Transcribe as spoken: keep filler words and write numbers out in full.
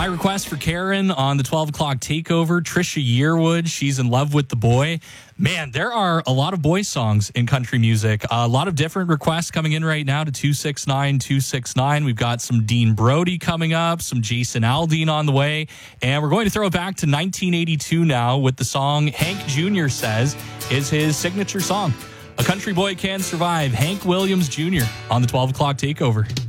My request for Karen on the twelve o'clock takeover, Trisha Yearwood, She's in Love with the Boy. Man, there are a lot of boy songs in country music. A lot of different requests coming in right now to two six nine two six nine. We've got some Dean Brody coming up, some Jason Aldean on the way. And we're going to throw it back to nineteen eighty-two now with the song Hank Junior Says is his signature song. A country boy can survive. Hank Williams Junior on the twelve o'clock takeover.